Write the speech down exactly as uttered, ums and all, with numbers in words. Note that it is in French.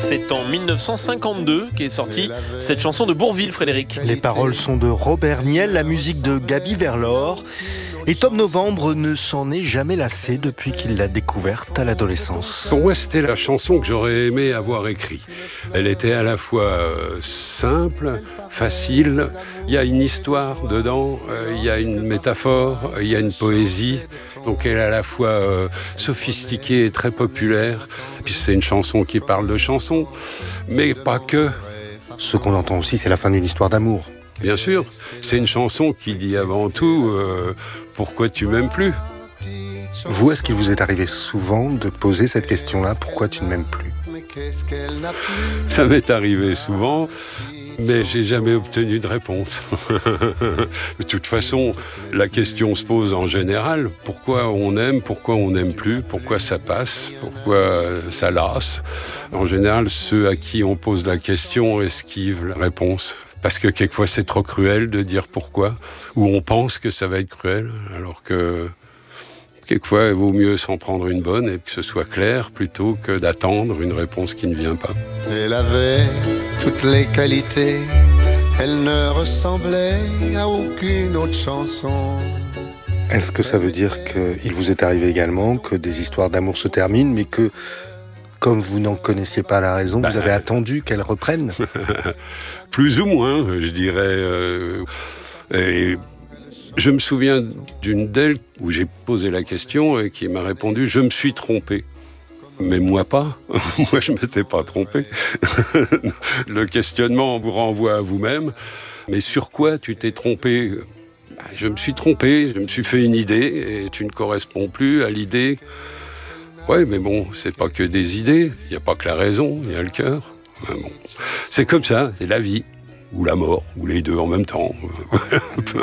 C'est en dix-neuf cent cinquante-deux qu'est sortie cette chanson de Bourvil, Frédéric. Les paroles sont de Robert Niel, la musique de Gaby Verlor. Et Tom Novembre ne s'en est jamais lassé depuis qu'il l'a découverte à l'adolescence. Pour moi, c'était la chanson que j'aurais aimé avoir écrite. Elle était à la fois simple, facile, il y a une histoire dedans, il y a une métaphore, il y a une poésie. Donc elle est à la fois sophistiquée et très populaire. Puis c'est une chanson qui parle de chansons, mais pas que. Ce qu'on entend aussi, c'est la fin d'une histoire d'amour. Bien sûr, c'est une chanson qui dit avant tout euh, « Pourquoi tu m'aimes plus ?» Vous, est-ce qu'il vous est arrivé souvent de poser cette question-là « Pourquoi tu ne m'aimes plus ?» Ça m'est arrivé souvent, mais j'ai jamais obtenu de réponse. De toute façon, la question se pose en général. Pourquoi on aime, pourquoi on n'aime plus, pourquoi ça passe, pourquoi ça lasse. En général, ceux à qui on pose la question esquivent la réponse. Parce que quelquefois c'est trop cruel de dire pourquoi, ou on pense que ça va être cruel, alors que quelquefois il vaut mieux s'en prendre une bonne et que ce soit clair plutôt que d'attendre une réponse qui ne vient pas. Elle avait toutes les qualités, elle ne ressemblait à aucune autre chanson. Est-ce que ça veut dire qu'il vous est arrivé également que des histoires d'amour se terminent, mais que, comme vous n'en connaissiez pas la raison, bah, vous avez attendu qu'elles reprennent? Plus ou moins, je dirais. Euh, et je me souviens d'une d'elles où j'ai posé la question et qui m'a répondu « Je me suis trompé ». Mais moi pas, moi je ne m'étais pas trompé. Le questionnement vous renvoie à vous-même. Mais sur quoi tu t'es trompé? Bah, je me suis trompé, je me suis fait une idée et tu ne corresponds plus à l'idée. Ouais, mais bon, c'est pas que des idées, il n'y a pas que la raison, il y a le cœur. Bon. C'est comme ça, c'est la vie, ou la mort, ou les deux en même temps.